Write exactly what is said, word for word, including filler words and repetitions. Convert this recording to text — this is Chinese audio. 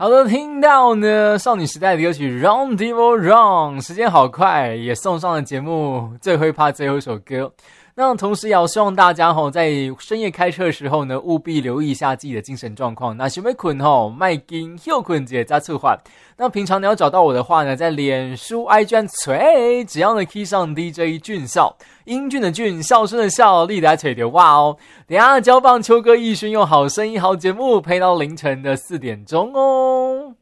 好的，听到呢少女时代的歌曲 Run Devil Run， 时间好快，也送上了节目最后一趴最后一首歌。那同时也要希望大家吼在深夜开车的时候呢，务必留意一下自己的精神状况。那想要困吼，卖紧休困节加促缓。那平常你要找到我的话呢，在脸书 I G 吹，只要呢 key 上 D J 俊孝，英俊的俊，笑声的笑，力来吹的哇哦。等一下交棒秋哥奕勋用好声音好节目陪到凌晨的四点钟哦。